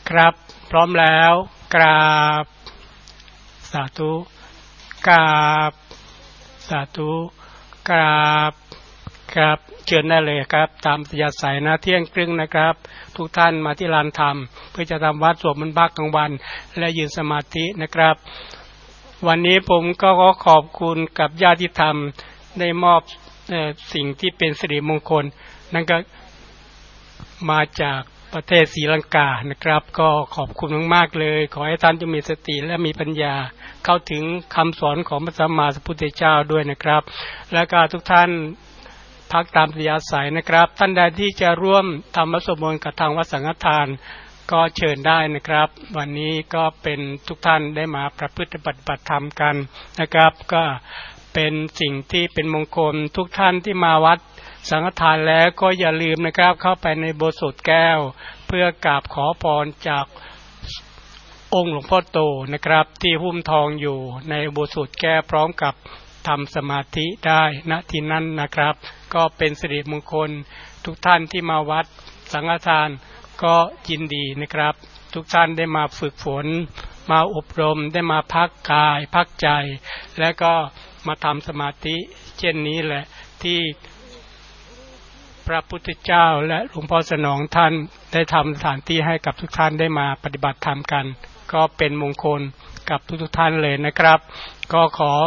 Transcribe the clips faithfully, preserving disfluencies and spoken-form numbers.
ครับพร้อมแล้วกราบสาธุกราบสาธุกราบครับเชิญได้เลยครับตามอัธยาศัยนะเที่ยงครึ่งนะครับทุกท่านมาที่ลานธรรมเพื่อจะทำวัดสวดมนต์ภาคกลางวันและยืนสมาธินะครับวันนี้ผมก็ขอขอบคุณกับญาติธรรมได้มอบเอ่อสิ่งที่เป็นสิริมงคลนั่นก็มาจากประเทศศรีลังกานะครับก็ขอบคุณมากๆเลยขอให้ท่านจงมีสติและมีปัญญาเข้าถึงคำสอนของพระสัมมาสัมพุทธเจ้าด้วยนะครับและก็ทุกท่านพักตามอัธยาศัยนะครับท่านใดที่จะร่วมทำวัดสวดมนต์กับทางวัดสังฆทานก็เชิญได้นะครับวันนี้ก็เป็นทุกท่านได้มาประพฤติปฏิบัติธรรมกันนะครับก็เป็นสิ่งที่เป็นมงคลทุกท่านที่มาวัดสังฆทานแล้วก็อย่าลืมนะครับเข้าไปในโบสถ์แก้วเพื่อกราบขอพรจากองค์หลวงพ่อโตนะครับที่หุ้มทองอยู่ในโบสถ์แก้วพร้อมกับทำสมาธิได้ณที่นั้นนะครับก็เป็นสิริมงคลทุกท่านที่มาวัดสังฆทานก็ยินดีนะครับทุกท่านได้มาฝึกฝนมาอบรมได้มาพักกายพักใจและก็มาทำสมาธิเช่นนี้แหละที่พระพุทธเจ้าและหลวงพ่อสนองท่านได้ทำสถานที่ให้กับทุกท่านได้มาปฏิบัติธรรมกันก็เป็นมงคลกับทุกๆท่านเลยนะครับก็ขอ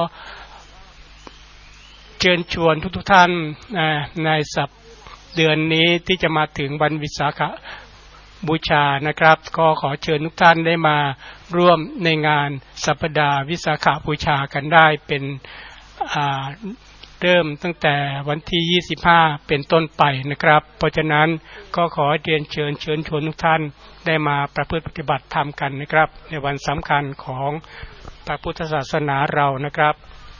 เชิญชวนทุกๆท่านในสัปเดือนนี้ที่จะมาถึงวันวิสาขบูชานะครับก็ขอเชิญทุกท่านได้มาร่วมในงานสัปดาห์วิสาขบูชากันได้เป็นอ่าเริ่มตั้งแต่วันที่ยี่สิบห้าเป็นต้นไปนะครับเพราะฉะนั้นก็ขอเรียนเชิญเชิญชวนทุกท่านได้มาประพฤติปฏิบัติธรรมกันนะครับในวันสำคัญของพระพุทธศาสนาเรานะครับ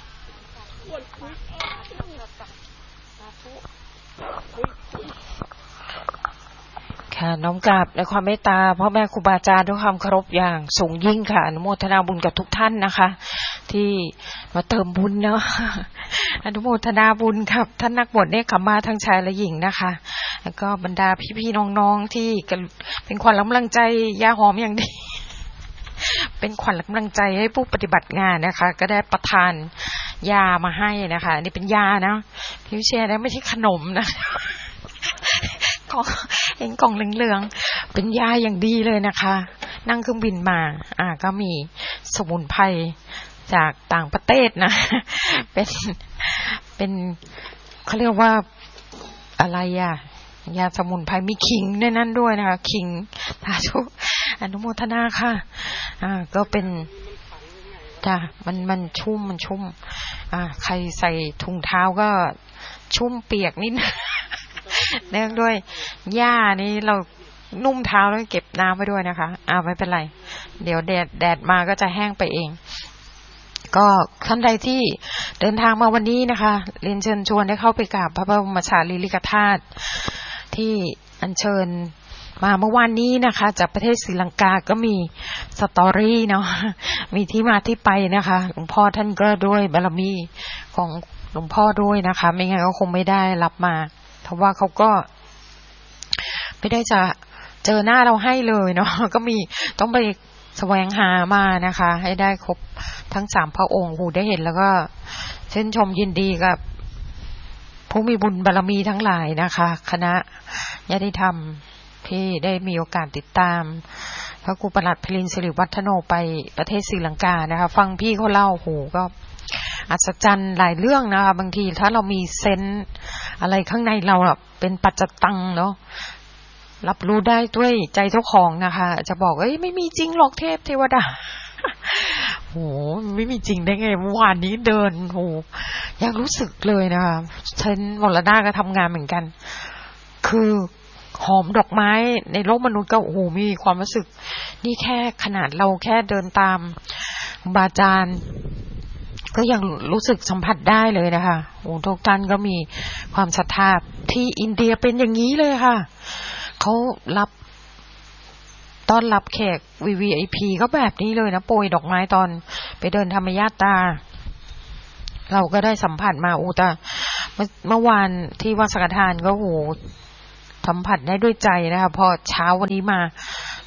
ค่ะน้อมกราบในความเมตตาพ่อแม่ครูบาอาจารย์ด้วยความเคารพอย่างสูงยิ่งค่ะอนุโมทนาบุญกับทุกท่านนะคะที่มาเติมบุญเนาะอนุโมทนาบุญครับท่านนักบวชเนกขัมมาทั้งชายและหญิงนะคะแล้วก็บรรดาพี่ๆน้องๆที่เป็นขวัญกำลังใจยาหอมอย่างดีเป็นขวัญกำลังใจให้ผู้ปฏิบัติงานนะคะก็ได้ประทานยามาให้นะคะนี่เป็นยานะพี่วิเชียรนะไม่ใช่ขนมนะกล่องเองกล่องเหลืองๆเป็นยาอย่างดีเลยนะคะนั่งเครื่องบินมาอ่าก็มีสมุนไพรจากต่างประเทศนะเป็นเป็นเขาเรียกว่าอะไรอ่ะยาสมุนไพรมีขิงในนั้นด้วยนะคะขิงสาธุอนุโมทนาค่ะอ่าก็เป็นจ้ะมันมันชุ่มมันชุ่มอ่าใครใส่ถุงเท้าก็ชุ่มเปียกนิดเนื่องด้วยหญ้านี้เรานุ่มเท้าแล้วเก็บน้ำไว้ด้วยนะคะอ่าไม่เป็นไรเดี๋ยวแดดแดดมาก็จะแห้งไปเองก็ท่านใดที่เดินทางมาวันนี้นะคะเรียนเชิญชวนให้เข้าไปกราบพระบรมสารีริกธาตุที่อัญเชิญมาเมื่อวานนี้นะคะจากประเทศศรีลังกาก็มีสตอรี่เนาะมีที่มาที่ไปนะคะหลวงพ่อท่านก็ด้วยบารมีของหลวงพ่อด้วยนะคะไม่งั้นก็คงไม่ได้รับมาเพราะว่าเขาก็ไม่ได้จะเจอหน้าเราให้เลยเนาะก็มีต้องไปแสวงหามานะคะให้ได้ครบทั้งสามพระองค์หูได้เห็นแล้วก็ชื่นชมยินดีกับผู้มีบุญบารมีทั้งหลายนะคะคณะญาติธรรมที่ได้มีโอกาสติดตามพระครูประหลัดพลินสิริวัฒโนไปประเทศศรีลังกานะคะฟังพี่เขาเล่าโหก็อัศจรรย์หลายเรื่องนะคะบางทีถ้าเรามีเซนส์อะไรข้างในเราเป็นปัจจตังเนาะรับรู้ได้ด้วยใจเจ้าของนะคะจะบอกเอ้ยไม่มีจริงหรอกเทพเทวดาโหไม่มีจริงได้ไงเมื่อวานนี้เดินโหยังรู้สึกเลยนะคะเซนส์วรนาก็ทำงานเหมือนกันคือหอมดอกไม้ในโลกมนุษย์ก็โอ้โหมีความรู้สึกนี่แค่ขนาดเราแค่เดินตามบาจารย์ก็ยังรู้สึกสัมผัสได้เลยนะคะโอ้ทุกท่านก็มีความศรัทธาที่อินเดียเป็นอย่างนี้เลยค่ะเขารับต้อนรับแขก วี วี ไอ พี ก็แบบนี้เลยนะโปรยดอกไม้ตอนไปเดินธรรมญาตราเราก็ได้สัมผัสมาโอ้แต่เมื่อวานที่วัดสังฆทานก็โอ้สัมผัสได้ด้วยใจนะคะพอเช้าวันนี้มา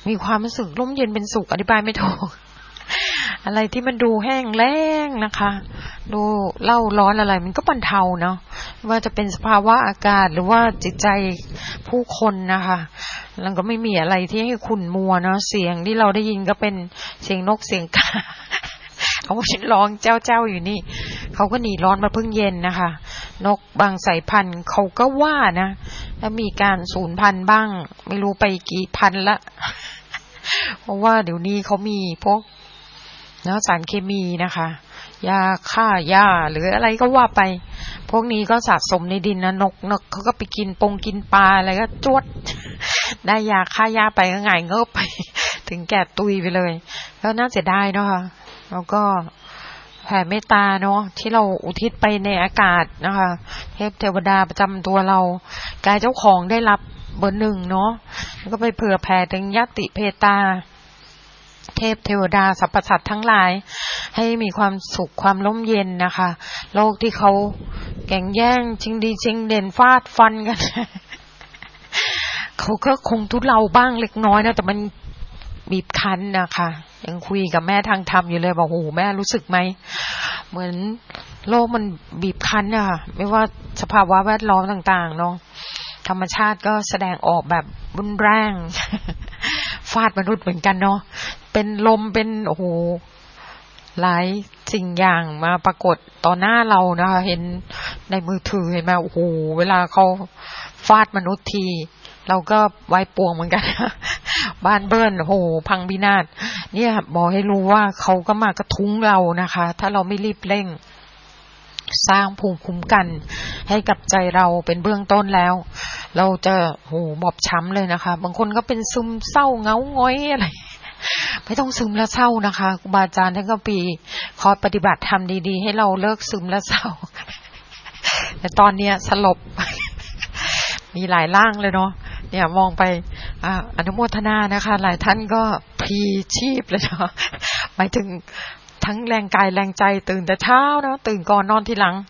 มีความรู้สึกร่มเย็นเป็นสุขอธิบายไม่ถูกอะไรที่มันดูแห้งแล้งนะคะดูเล่าร้อนอะไรมันก็บรรเทาเนาะว่าจะเป็นสภาวะอากาศหรือว่าจิตใจผู้คนนะคะแล้วก็ไม่มีอะไรที่ให้ขุ่นมัวเนาะเสียงที่เราได้ยินก็เป็นเสียงนกเสียงกาเขาร้องเจ้าเจ้าอยู่นี่เขาก็หนีร้อนมาเพิ่งเย็นนะคะนกบางสายพันธุ์เขาก็ว่านะถ้ามีการสูญพันธุ์บ้างไม่รู้ไปกี่พันละเพราะว่าเดี๋ยวนี้เขามีพวกเนาะสารเคมีนะคะยาฆ่าหญ้าหรืออะไรก็ว่าไปพวกนี้ก็สะสมในดินนะนกนกเขาก็ไปกินปงกินปลาอะไรก็จวดได้ยาฆ่าหญ้าไปก็หงายเงือบไปถึงแก่ตุยไปเลยแล้วน่าเสียดายเนาะค่ะแล้วก็แผ่เมตตาเนาะที่เราอุทิศไปในอากาศนะคะเทพเทวดาประจำตัวเรากายเจ้าของได้รับเบอร์หนึ่งเนาะแล้วก็ไปเผื่อแผ่ถึงยติเพตาเทพเทวดาสรรพสัตว์ทั้งหลายให้มีความสุขความร่มเย็นนะคะโลกที่เขาแข่งแย่งชิงดีชิงเด่นฟาดฟันกัน เขาก็คงทุเลาบ้างเล็กน้อยนะแต่มันบีบคั้นนะคะยังคุยกับแม่ทางธรรมอยู่เลยบอกโอ้โหแม่รู้สึกไหมเหมือนโลกมันบีบคั้นอะไม่ว่าสภาวะแวดล้อมต่างๆเนาะธรรมชาติก็แสดงออกแบบรุนแรงฟาดมนุษย์เหมือนกันเนาะเป็นลมเป็นโอ้โหหลายสิ่งอย่างมาปรากฏต่อหน้าเรานะคะเห็นในมือถือเห็นไหมโอ้โหเวลาเขาฟาดมนุษย์ทีเราก็วายป่วงเหมือนกันบ้านเบิ้ลโหพังพินาศเนี่ยบอกให้รู้ว่าเขาก็มากระทุ้งเรานะคะถ้าเราไม่รีบเร่งสร้างภูมิคุ้มกันให้กับใจเราเป็นเบื้องต้นแล้วเราจะโหบอบช้ำเลยนะคะบางคนก็เป็นซึมเศร้าเงาง้อยอะไรไม่ต้องซึมแล้วเศร้านะคะครูบาอาจารย์ท่านก็ปีคอยปฏิบัติทำดีๆให้เราเลิกซึมแล้วเศร้าแต่ตอนเนี้ยสลบมีหลายร่างเลยเนาะเนี่ยมองไปอ่าอนุโมทนานะคะหลายท่านก็พลีชีพเลยเนาะหมายถึงทั้งแรงกายแรงใจตื่นแต่เช้าเนาะตื่นก่อนนอนทีหลัง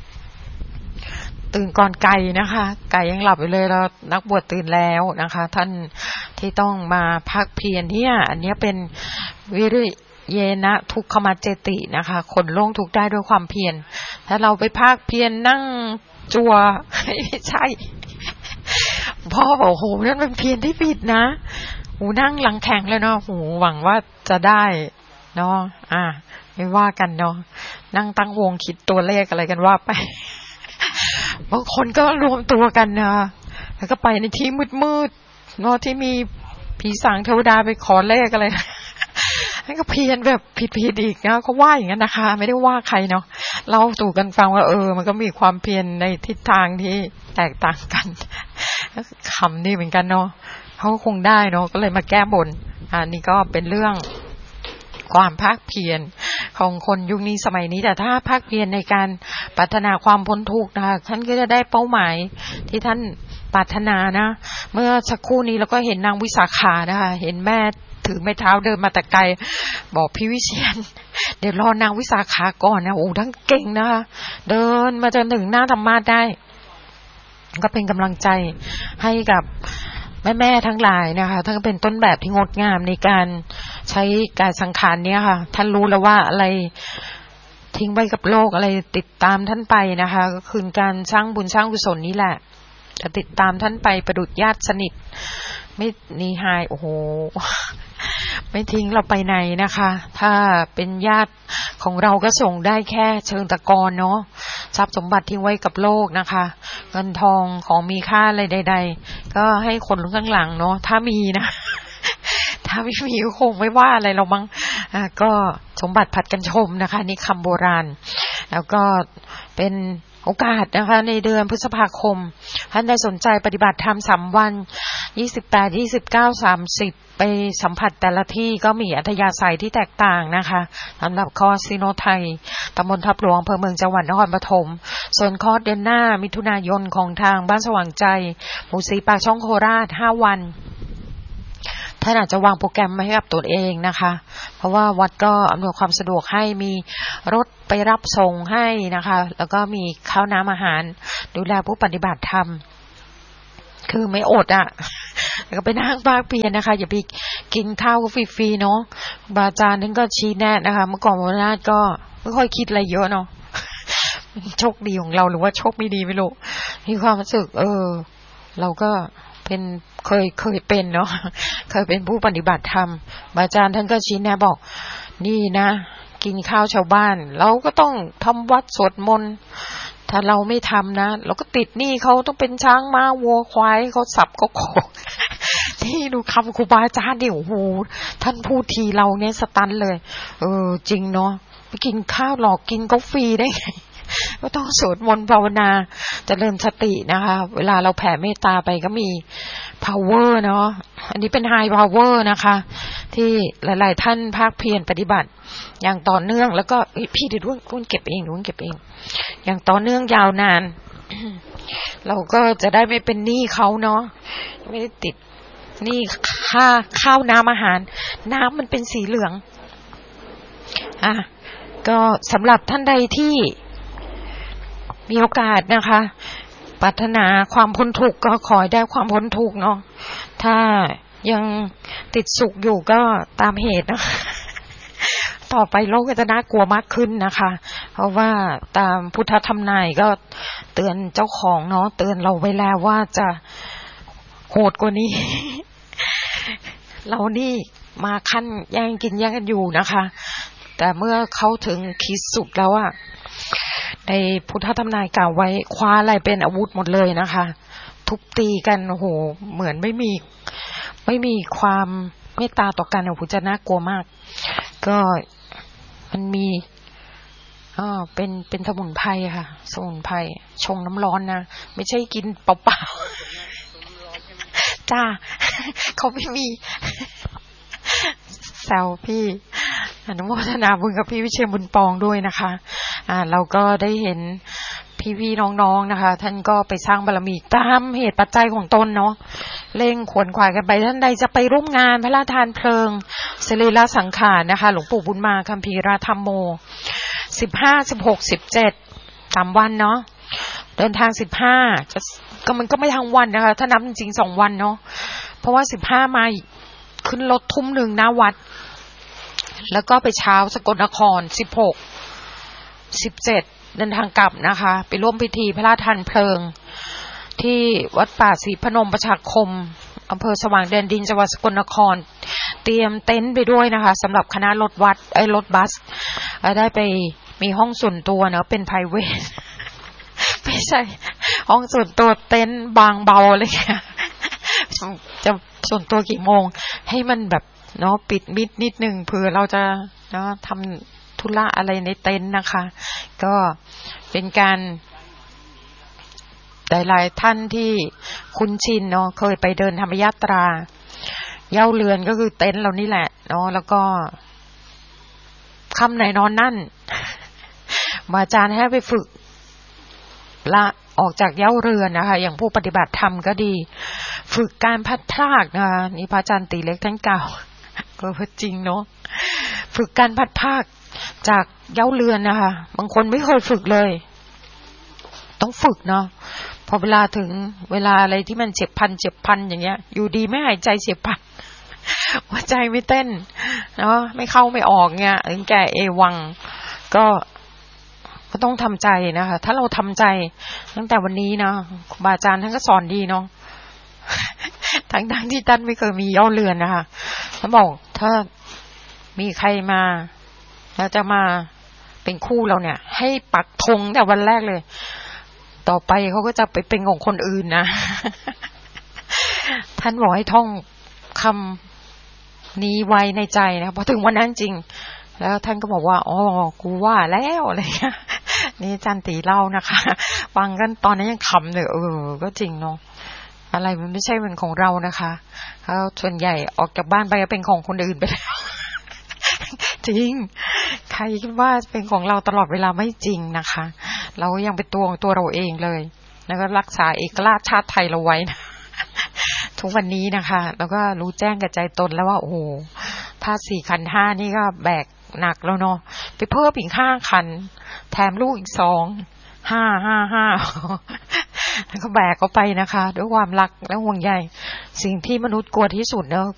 ตื่นก่อนไก่นะคะไก่ยังหลับอยู่เลยแล้วนักบวชตื่นแล้วนะคะท่านที่ต้องมาพักเพียรเนี่ยอันนี้เป็นวิริเยนะทุกขมัจเจตินะคะคนโล่งทุกได้ด้วยความเพียรถ้าเราไปพักเพียรนั่งจัวไม่ใช่พ่อบอกโหนั่นเป็นเพียรที่ผิดนะหูนั่งหลังแข็งเลยเนาะหูหวังว่าจะได้เนาะอ่ะไม่ว่ากันเนาะนั่งตั้งวงคิดตัวเลขอะไรกันว่าไปบางคนก็รวมตัวกันนะแล้วก็ไปในที่มืดๆเนาะที่มีผีสางเทวดาไปขอเลขอะไรนั่นก็เพี้ยนแบบผิดๆอีกนะก็ว่าอย่างนั้นนะคะไม่ได้ว่าใครเนาะเล่าสู่กันฟังว่าเออมันก็มีความเพียรในทิศทางที่แตกต่างกันคำนี่เหมือนกันเนาะเขาคงได้เนาะก็เลยมาแก้บนอ่านี่ก็เป็นเรื่องความภาคเพียรของคนยุคนี้สมัยนี้แต่ถ้าภาคเพียรในการปรารถนาความพ้นทุกข์นะคะท่านก็จะได้เป้าหมายที่ท่านปรารถนานะเมื่อสักครู่นี้เราก็เห็นนางวิสาขานะคะเห็นแม่ถือไม้เท้าเดินมาแต่ไกลบอกพี่วิเชียรเดี๋ยวรอนางวิสาขาก่อนนะโอ้ทั้งเก่งนะคะเดินมาจนถึงหน้าธรรมาสได้ก็เป็นกำลังใจให้กับแม่ๆทั้งหลายนะคะท่านก็เป็นต้นแบบที่งดงามในการใช้การสังขารเนี้ยค่ะท่านรู้แล้วว่าอะไรทิ้งไว้กับโลกอะไรติดตามท่านไปนะคะก็คือการสร้างบุญสร้างกุศลนี้แหละจะติดตามท่านไปประดุจญาติสนิทไม่หนีหายโอ้โหไม่ทิ้งเราไปไหนนะคะถ้าเป็นญาติของเราก็ส่งได้แค่เชิงตะกอนเนาะทรัพย์สมบัติทิ้งไว้กับโลกนะคะเงินทองของมีค่าอะไรใดๆก็ให้คนข้างหลังเนาะถ้ามีนะถ้าไม่มีก็คงไม่ว่าอะไรเรามั้งอ่ะก็สมบัติผัดกันชมนะคะนี่คำโบราณแล้วก็เป็นโอกาสนะคะในเดือนพฤษภาคมท่านได้สนใจปฏิบัติธรรมสามวันยี่สิบแปด ยี่สิบเก้า สามสิบไปสัมผัสแต่ละที่ก็มีอัธยาศัยที่แตกต่างนะคะสำหรับคอร์สซิโนไทยตำบลทับหลวงอำเภอเมืองจังหวัดนครปฐมส่วนคอร์สเดือนหน้ามิถุนายนของทางบ้านสว่างใจหมู่สี่ปากช่องโคราชห้าวันท่านอาจจะวางโปรแกรมมาให้กับตัวเองนะคะเพราะว่าวัดก็อำนวยความสะดวกให้มีรถไปรับส่งให้นะคะแล้วก็มีข้าวน้ำอาหารดูแลผู้ปฏิบัติธรรมคือไม่อดอ่ะแล้วก็ไปนั่งภาคเพียรนะคะอย่าไปกินข้าวฟรีๆเนาะบาอาจารย์นั่นก็ชี้แนะนะคะเมื่อก่อนวนาถก็ไม่ค่อยคิดอะไรเยอะเนาะโชคดีของเราหรือว่าโชคไม่ดีไม่รู้มีความรู้สึกเออเราก็เป็นเคยเคยเป็นเนาะเคยเป็นผู้ปฏิบัติธรรมอาจารย์ท่านก็ชี้แนะบอกนี่นะกินข้าวชาวบ้านเราก็ต้องทำวัดสวดมนต์ถ้าเราไม่ทำนะเราก็ติดหนี้เขาต้องเป็นช้างม้าวัวควายเขาสับเขาโขกที่ดูคำครูบาอาจารย์ดิโอ้โหท่านพูดทีเราเนี่ยสตันเลยเออจริงเนาะไปกินข้าวหลอกกินก็ฟรีได้ไงก็ต้องสวดมนต์ภาวนาเจริญสตินะคะเวลาเราแผ่เมตตาไปก็มี power เนาะอันนี้เป็น high power นะคะที่หลายๆท่านภาคเพียรปฏิบัติอย่างต่อเนื่องแล้วก็พี่เดี๋ยวรุ่นเก็บเองรุ่นเก็บเองอย่างต่อเนื่องยาวนาน เราก็จะได้ไม่เป็นหนี้เขาเนาะไม่ได้ติดหนี้ค่าข้าวน้ำอาหารน้ำมันเป็นสีเหลืองอ่ะก็สำหรับท่านใดที่มีโอกาสนะคะปรารถนาความพ้นทุกข์ก็ขอให้ได้ความพ้นทุกข์เนาะถ้ายังติดสุขอยู่ก็ตามเหตุนะต่อไปโลกก็จะน่ากลัวมากขึ้นนะคะเพราะว่าตามพุทธธรรมนายก็เตือนเจ้าของเนาะเตือนเราไว้แล้วว่าจะโหดกว่านี้ เรานี่มาขั้นแย่งกินแย่งกันอยู่นะคะแต่เมื่อเขาถึงขีดสุดแล้วอะในพุทธธรรมนายกล่าวไว้คว้าอะไรเป็นอาวุธหมดเลยนะคะทุบตีกันโอ้โหเหมือนไม่มีไม่มีความเมตตาต่อกันโอ้โหจะน่ากลัวมากก็มันมีอ๋อเป็นเป็นสมุนไพรค่ะสมุนไพรชงน้ำร้อนนะไม่ใช่กินเปล่าๆจ้าเขาไม่มีแซวพี่อนุโมทนาบุญกับพี่วิเชียรบุญปองด้วยนะคะอ่าเราก็ได้เห็นพี่ๆน้องๆนะคะท่านก็ไปสร้างบารมีตามเหตุปัจจัยของตนเนาะเร่งขวนขวายกันไปท่านใดจะไปร่วมงานพระราชทานเพลิงสรีระสังขารนะคะหลวงปู่บุญมาคัมภีรธรรมโมสิบห้า สิบหก สิบเจ็ดสามวันเนาะเดินทางสิบห้าจะก็มันก็ไม่ทั้งวันนะคะถ้านับจริงๆสองวันเนาะเพราะว่าสิบห้ามาขึ้นรถทุ่มหนึ่งหน้าวัดแล้วก็ไปเช้าสกลนครสิบหก สิบเจ็ดเดินทางกลับนะคะไปร่วมพิธีพระราชทานเพลิงที่วัดป่าศรีพนมประชาคมอำเภอสว่างแดนดินจังหวัดสกลนครเตรียมเต็นท์ไปด้วยนะคะสำหรับคณะรถวัดไอ้รถบัสได้ไปมีห้องส่วนตัวเนาะเป็น private ไม่ใช่ห้องส่วนตัวเต็นท์บางเบาเลยค่ะจะส่วนตัวกี่โมงให้มันแบบเนาะปิดมิดนิดนึงเผื่อเราจะเนาะทำธุระอะไรในเต็นท์นะคะก็เป็นการหลายๆท่านที่คุ้นชินเนาะเคยไปเดินธรรมยาตราเย้าเรือนก็คือเต็นท์เรานี่แหละเนาะแล้วก็ค่ำไหนนอนนั่นอาจารย์ให้ไปฝึกละออกจากเย้าเรือนนะคะอย่างผู้ปฏิบัติธรรมก็ดีฝึกการพัดพรากนะคะนี่พระอาจารย์ตีเล็กท่านกล่าวก็จริงเนาะฝึกการพัดพรากจากเย้าเรือนนะคะบางคนไม่เคยฝึกเลยต้องฝึกเนาะพอเวลาถึงเวลาอะไรที่มันเจ็บพันเจ็บพันอย่างเงี้ยอยู่ดีไม่หายใจเจ็บพันหัวใจไม่เต้นเนาะไม่เข้าไม่ออกเงี้ยถึงแก่เอวังก็ก็ต้องทำใจนะคะถ้าเราทำใจตั้งแต่วันนี้นะครูบาอาจารย์ท่านก็สอนดีเนาะทั้งๆที่ท่านไม่เคยมีเย้าเรือนนะคะท่านบอกถ้ามีใครมาแล้วจะมาเป็นคู่เราเนี่ยให้ปักธงแต่วันแรกเลยต่อไปเขาก็จะไปเป็นของคนอื่นนะท่านบอกให้ท่องคำนี้ไว้ในใจนะพอถึงวันนั้นจริงแล้วท่านก็บอกว่าอ๋อกูว่าแล้วอะไรเงี้ยนี่อาจารย์ตีเล่านะคะฟังกันตอนนั้นยังขำเลยเออก็จริงเนาะอะไรมันไม่ใช่เป็นของเรานะคะแล้วส่วนใหญ่ออกจากบ้านไปก็เป็นของคนอื่นไปแล้วจริงใครคิดว่าเป็นของเราตลอดเวลาไม่จริงนะคะเรายังเป็นตัวของตัวเราเองเลยแล้วก็รักษาเอกราชชาติไทยเราไว้นะทุกวันนี้นะคะแล้วก็รู้แจ้งกับใจตนแล้วว่าโอ้โหถ้าสี่ขันห้านี่ก็แบกหนักแล้วเนาะไปเพิ่มอีกห้าขันแถมลูกอีกสองห้าห้าห้าแล้วก็แบกเขาไปนะคะด้วยความรักและห่วงใยสิ่งที่มนุษย์กลัวที่สุดเนอะ